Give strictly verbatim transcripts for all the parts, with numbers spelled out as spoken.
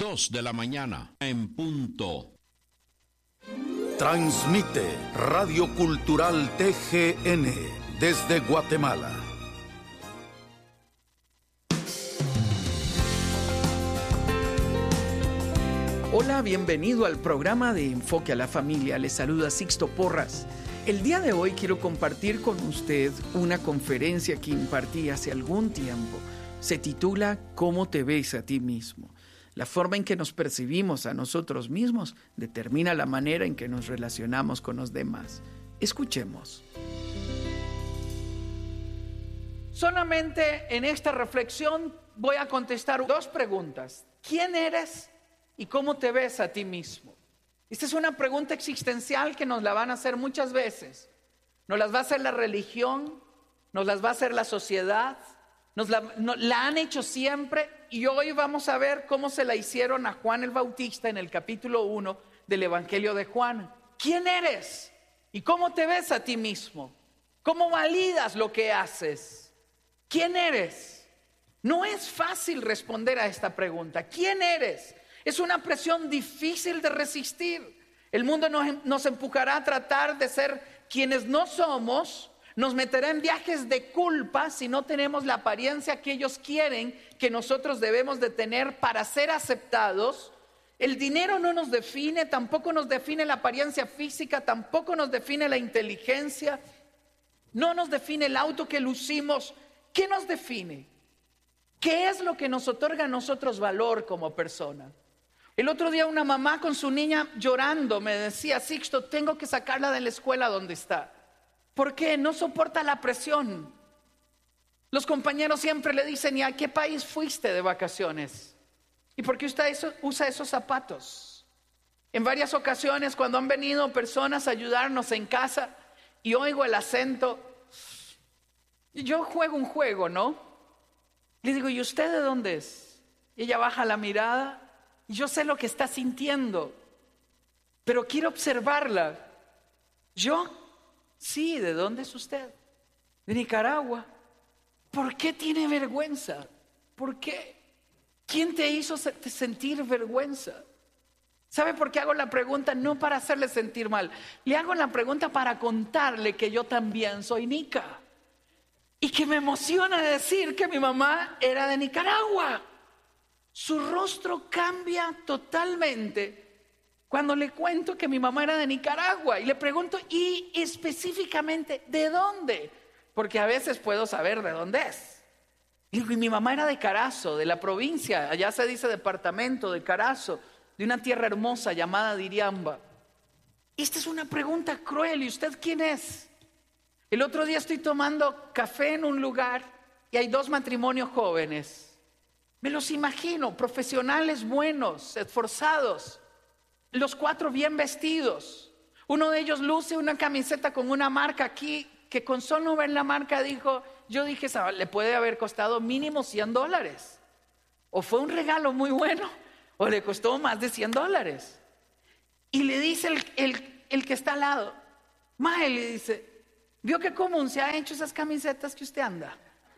dos de la mañana, en punto. Transmite Radio Cultural T G N desde Guatemala. Hola, bienvenido al programa de Enfoque a la Familia. Les saluda Sixto Porras. El día de hoy quiero compartir con usted una conferencia que impartí hace algún tiempo. Se titula ¿Cómo te ves a ti mismo? La forma en que nos percibimos a nosotros mismos determina la manera en que nos relacionamos con los demás. Escuchemos. Solamente en esta reflexión voy a contestar dos preguntas. ¿Quién eres y cómo te ves a ti mismo? Esta es una pregunta existencial que nos la van a hacer muchas veces. Nos las va a hacer la religión, nos las va a hacer la sociedad, nos la, nos la han hecho siempre, y hoy vamos a ver cómo se la hicieron a Juan el Bautista en el capítulo uno del Evangelio de Juan. ¿Quién eres? ¿Y cómo te ves a ti mismo? ¿Cómo validas lo que haces? ¿Quién eres? No es fácil responder a esta pregunta. ¿Quién eres? Es una presión difícil de resistir. El mundo nos, nos empujará a tratar de ser quienes no somos, nos meterá en viajes de culpa si no tenemos la apariencia que ellos quieren que nosotros debemos de tener para ser aceptados. El dinero no nos define, tampoco nos define la apariencia física, tampoco nos define la inteligencia, no nos define el auto que lucimos. ¿Qué nos define? ¿Qué es lo que nos otorga a nosotros valor como persona? El otro día una mamá con su niña llorando me decía: Sixto, tengo que sacarla de la escuela donde está. ¿Por qué? No soporta la presión. Los compañeros siempre le dicen: ¿y a qué país fuiste de vacaciones? ¿Y por qué usted eso, usa esos zapatos? En varias ocasiones cuando han venido personas a ayudarnos en casa y oigo el acento, yo juego un juego, ¿no? Le digo: ¿y usted de dónde es? Y ella baja la mirada. Yo sé lo que está sintiendo, pero quiero observarla. ¿Yo? Sí, ¿de dónde es usted? De Nicaragua. ¿Por qué tiene vergüenza? ¿Por qué? ¿Quién te hizo sentir vergüenza? ¿Sabe por qué hago la pregunta? No para hacerle sentir mal. Le hago la pregunta para contarle que yo también soy nica. Y que me emociona decir que mi mamá era de Nicaragua. Su rostro cambia totalmente cuando le cuento que mi mamá era de Nicaragua. Y le pregunto: ¿y específicamente de dónde? Porque a veces puedo saber de dónde es. Y digo: y mi mamá era de Carazo, de la provincia, allá se dice departamento de Carazo, de una tierra hermosa llamada Diriamba. Esta es una pregunta cruel. ¿Y usted quién es? El otro día estoy tomando café en un lugar y hay dos matrimonios jóvenes. Me los imagino, profesionales buenos, esforzados, los cuatro bien vestidos. Uno de ellos luce una camiseta con una marca aquí, que con solo ver la marca dijo, yo dije, le puede haber costado mínimo cien dólares. O fue un regalo muy bueno, o le costó más de cien dólares. Y le dice el, el, el que está al lado, Mae, le dice, ¿vio qué común se han hecho esas camisetas que usted anda?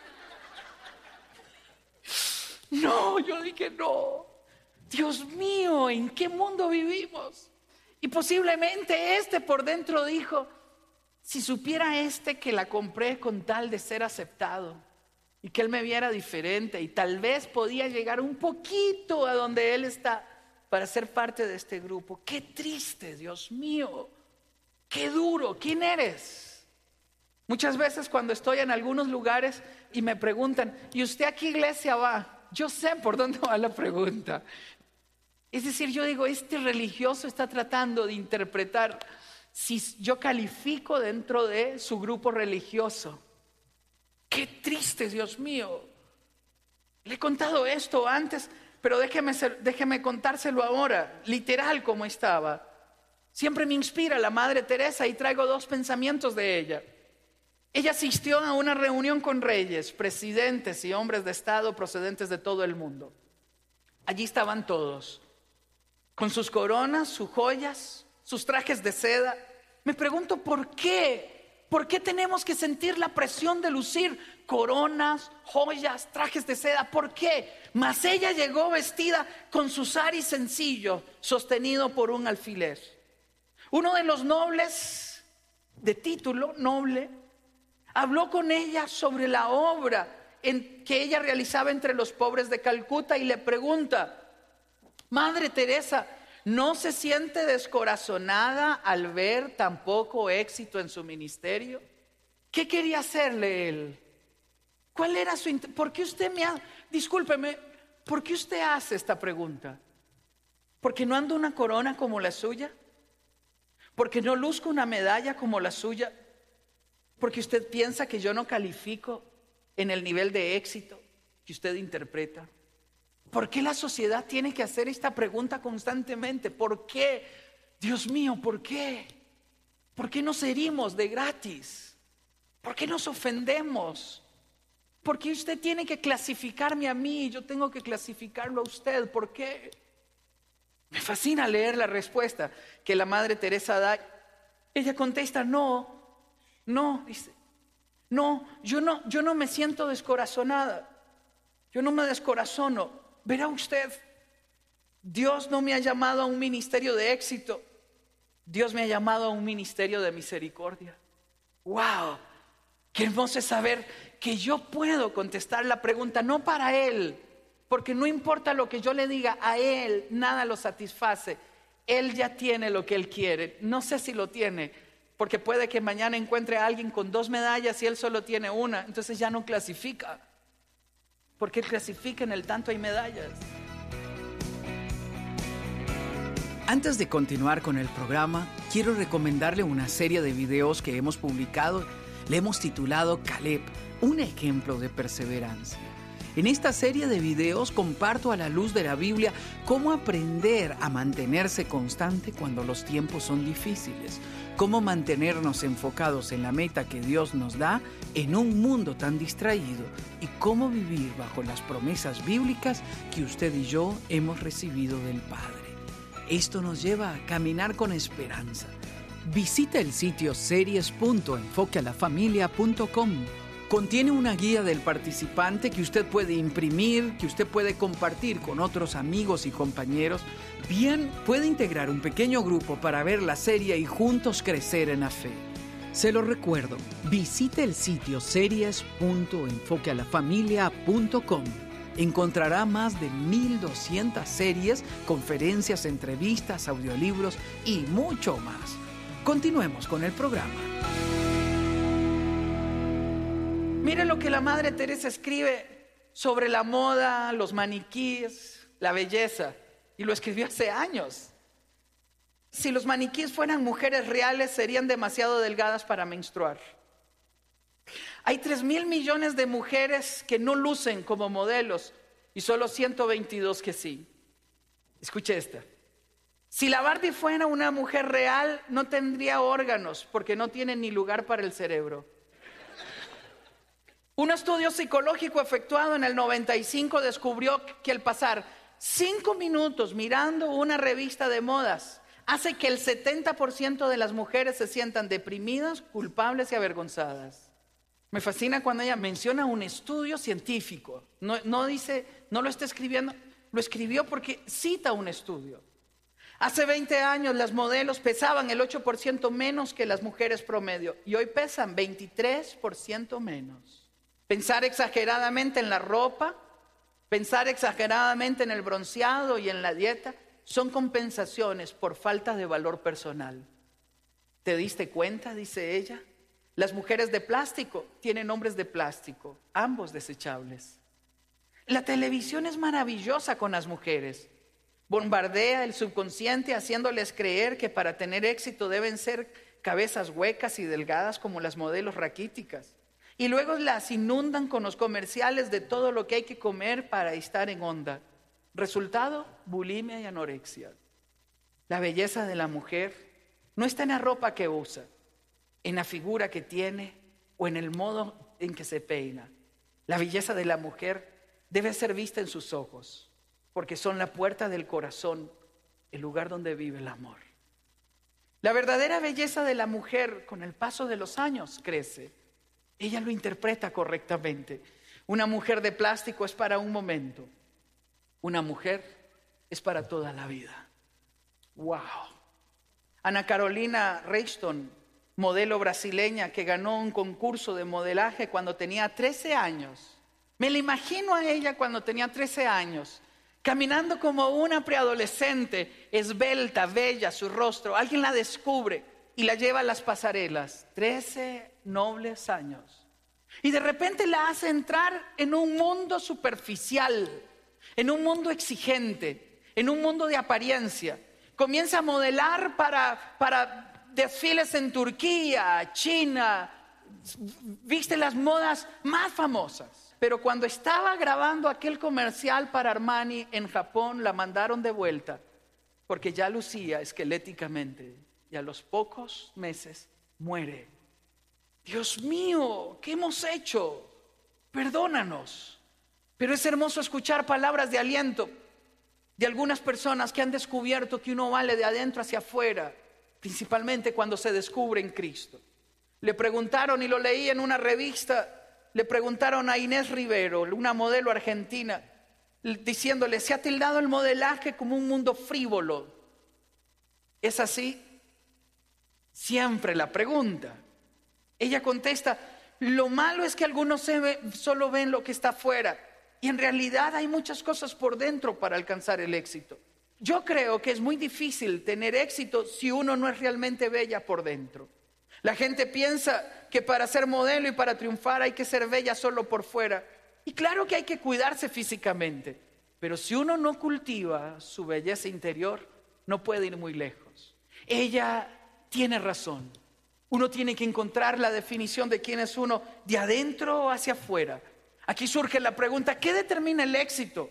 No, yo dije no. Dios mío, ¿en qué mundo vivimos? Y posiblemente este por dentro dijo, si supiera este que la compré con tal de ser aceptado y que él me viera diferente y tal vez podía llegar un poquito a donde él está para ser parte de este grupo. Qué triste, Dios mío, qué duro. ¿Quién eres? Muchas veces cuando estoy en algunos lugares y me preguntan, ¿y usted a qué iglesia va? Yo sé por dónde va la pregunta. Es decir, yo digo, este religioso está tratando de interpretar si yo califico dentro de su grupo religioso. Qué triste, Dios mío. Le he contado esto antes, pero déjeme, déjeme contárselo ahora, literal como estaba. Siempre me inspira la Madre Teresa y traigo dos pensamientos de ella. Ella asistió a una reunión con reyes, presidentes y hombres de Estado procedentes de todo el mundo. Allí estaban todos, con sus coronas, sus joyas, sus trajes de seda. Me pregunto por qué ¿Por qué tenemos que sentir la presión de lucir coronas, joyas, trajes de seda? ¿Por qué? Mas ella llegó vestida con su sari sencillo, sostenido por un alfiler. Uno de los nobles, de título noble, habló con ella sobre la obra en que ella realizaba entre los pobres de Calcuta y le pregunta: Madre Teresa, ¿no se siente descorazonada al ver tan poco éxito en su ministerio? ¿Qué quería hacerle él? ¿Cuál era su int- ¿Por qué usted me ha... Discúlpeme, ¿por qué usted hace esta pregunta? ¿Porque no ando una corona como la suya? ¿Porque no luzco una medalla como la suya? ¿Porque usted piensa que yo no califico en el nivel de éxito que usted interpreta? ¿Por qué la sociedad tiene que hacer esta pregunta constantemente? ¿Por qué? Dios mío, ¿por qué? ¿Por qué nos herimos de gratis? ¿Por qué nos ofendemos? ¿Por qué usted tiene que clasificarme a mí y yo tengo que clasificarlo a usted? ¿Por qué? Me fascina leer la respuesta que la Madre Teresa da. Ella contesta: no, no, dice, no, yo no, yo no me siento descorazonada. Yo no me descorazono. Verá usted, Dios no me ha llamado a un ministerio de éxito. Dios me ha llamado a un ministerio de misericordia. ¡Wow! Qué hermoso es saber que yo puedo contestar la pregunta, no para Él, porque no importa lo que yo le diga, a Él nada lo satisface. Él ya tiene lo que Él quiere. No sé si lo tiene, porque puede que mañana encuentre a alguien con dos medallas y Él solo tiene una, entonces ya no clasifica. Porque Él clasifica en el tanto hay medallas. Antes de continuar con el programa, quiero recomendarle una serie de videos que hemos publicado. Le hemos titulado Caleb, un ejemplo de perseverancia. En esta serie de videos comparto a la luz de la Biblia cómo aprender a mantenerse constante cuando los tiempos son difíciles, cómo mantenernos enfocados en la meta que Dios nos da en un mundo tan distraído y cómo vivir bajo las promesas bíblicas que usted y yo hemos recibido del Padre. Esto nos lleva a caminar con esperanza. Visita el sitio series punto enfoque a la familia punto com. Contiene una guía del participante que usted puede imprimir, que usted puede compartir con otros amigos y compañeros. Bien, puede integrar un pequeño grupo para ver la serie y juntos crecer en la fe. Se lo recuerdo, visite el sitio series punto enfoque a la familia punto com. Encontrará más de mil doscientas series, conferencias, entrevistas, audiolibros y mucho más. Continuemos con el programa. Mire lo que la Madre Teresa escribe sobre la moda, los maniquíes, la belleza, y lo escribió hace años. Si los maniquíes fueran mujeres reales, serían demasiado delgadas para menstruar. Hay tres mil millones de mujeres que no lucen como modelos y solo ciento veintidós que sí. Escuche esta. Si la Barbie fuera una mujer real, no tendría órganos porque no tiene ni lugar para el cerebro. Un estudio psicológico efectuado en el noventa y cinco descubrió que el pasar cinco minutos mirando una revista de modas hace que el setenta por ciento de las mujeres se sientan deprimidas, culpables y avergonzadas. Me fascina cuando ella menciona un estudio científico. No, no dice, no lo está escribiendo, lo escribió porque cita un estudio. Hace veinte años las modelos pesaban el ocho por ciento menos que las mujeres promedio y hoy pesan veintitrés por ciento menos. Pensar exageradamente en la ropa, pensar exageradamente en el bronceado y en la dieta son compensaciones por falta de valor personal. ¿Te diste cuenta?, dice ella. Las mujeres de plástico tienen hombres de plástico, ambos desechables. La televisión es maravillosa con las mujeres. Bombardea el subconsciente haciéndoles creer que para tener éxito deben ser cabezas huecas y delgadas como las modelos raquíticas. Y luego las inundan con los comerciales de todo lo que hay que comer para estar en onda. Resultado, bulimia y anorexia. La belleza de la mujer no está en la ropa que usa, en la figura que tiene o en el modo en que se peina. La belleza de la mujer debe ser vista en sus ojos, porque son la puerta del corazón, el lugar donde vive el amor. La verdadera belleza de la mujer con el paso de los años crece. Ella lo interpreta correctamente. Una mujer de plástico es para un momento. Una mujer es para toda la vida. ¡Wow! Ana Carolina Reiston, modelo brasileña que ganó un concurso de modelaje cuando tenía trece años. Me la imagino a ella cuando tenía trece años, caminando como una preadolescente, esbelta, bella, su rostro. Alguien la descubre y la lleva a las pasarelas. trece nobles años. Y de repente la hace entrar en un mundo superficial, en un mundo exigente, en un mundo de apariencia. Comienza a modelar para, para desfiles en Turquía, China, viste las modas más famosas. Pero cuando estaba grabando aquel comercial para Armani en Japón, la mandaron de vuelta porque ya lucía esqueléticamente y a los pocos meses muere. Dios mío, ¿qué hemos hecho? Perdónanos. Pero es hermoso escuchar palabras de aliento de algunas personas que han descubierto que uno vale de adentro hacia afuera, principalmente cuando se descubre en Cristo. Le preguntaron, y lo leí en una revista, le preguntaron a Inés Rivero, una modelo argentina, diciéndole, se ha tildado el modelaje como un mundo frívolo. ¿Es así? Siempre la pregunta. Ella contesta, lo malo es que algunos se ve, solo ven lo que está afuera. Y en realidad hay muchas cosas por dentro para alcanzar el éxito. Yo creo que es muy difícil tener éxito si uno no es realmente bella por dentro. La gente piensa que para ser modelo y para triunfar hay que ser bella solo por fuera. Y claro que hay que cuidarse físicamente, pero si uno no cultiva su belleza interior, no puede ir muy lejos. Ella tiene razón. Uno tiene que encontrar la definición de quién es uno de adentro hacia afuera. Aquí surge la pregunta, ¿qué determina el éxito?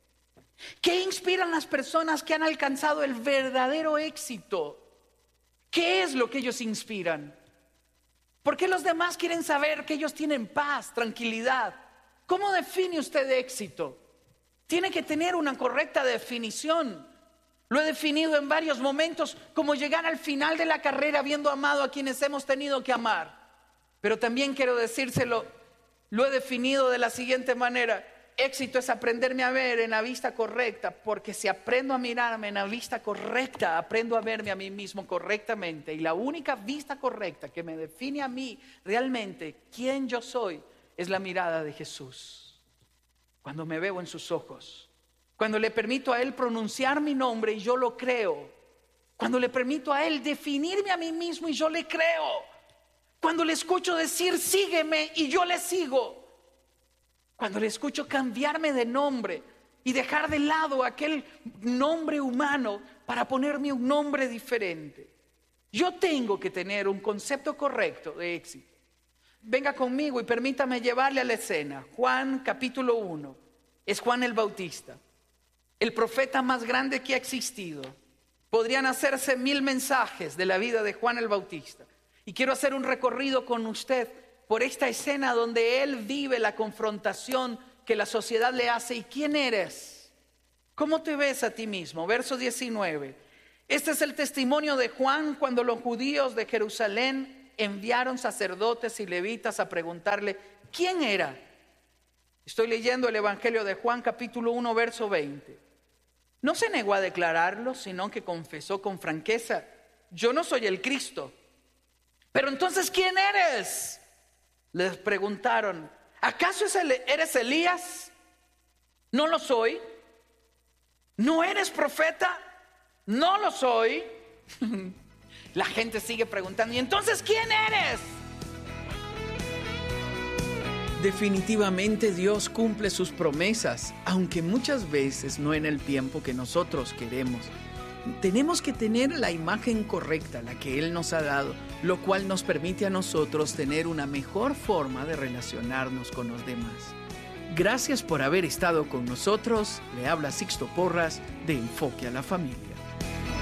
¿Qué inspiran las personas que han alcanzado el verdadero éxito? ¿Qué es lo que ellos inspiran? ¿Por qué los demás quieren saber que ellos tienen paz, tranquilidad? ¿Cómo define usted éxito? Tiene que tener una correcta definición. Lo he definido en varios momentos como llegar al final de la carrera habiendo amado a quienes hemos tenido que amar. Pero también quiero decírselo, lo he definido de la siguiente manera. Éxito es aprenderme a ver en la vista correcta, porque si aprendo a mirarme en la vista correcta, aprendo a verme a mí mismo correctamente. Y la única vista correcta que me define a mí realmente quién yo soy es la mirada de Jesús. Cuando me veo en sus ojos, cuando le permito a Él pronunciar mi nombre y yo lo creo, cuando le permito a Él definirme a mí mismo y yo le creo, cuando le escucho decir sígueme y yo le sigo, cuando le escucho cambiarme de nombre y dejar de lado aquel nombre humano para ponerme un nombre diferente. Yo tengo que tener un concepto correcto de éxito. Venga conmigo y permítame llevarle a la escena. Juan capítulo uno. Es Juan el Bautista, el profeta más grande que ha existido. Podrían hacerse mil mensajes de la vida de Juan el Bautista. Y quiero hacer un recorrido con usted por esta escena donde él vive la confrontación que la sociedad le hace. ¿Y quién eres? ¿Cómo te ves a ti mismo? Verso diecinueve. Este es el testimonio de Juan cuando los judíos de Jerusalén enviaron sacerdotes y levitas a preguntarle ¿quién era? Estoy leyendo el Evangelio de Juan capítulo uno verso veinte. No se negó a declararlo, sino que confesó con franqueza, yo no soy el Cristo. Pero entonces, ¿quién eres? Les preguntaron, ¿acaso eres Elías? No lo soy. ¿No eres profeta? No lo soy. La gente sigue preguntando, ¿y entonces quién eres? Definitivamente Dios cumple sus promesas, aunque muchas veces no en el tiempo que nosotros queremos. Tenemos que tener la imagen correcta, la que Él nos ha dado, lo cual nos permite a nosotros tener una mejor forma de relacionarnos con los demás. Gracias por haber estado con nosotros. Le habla Sixto Porras de Enfoque a la Familia.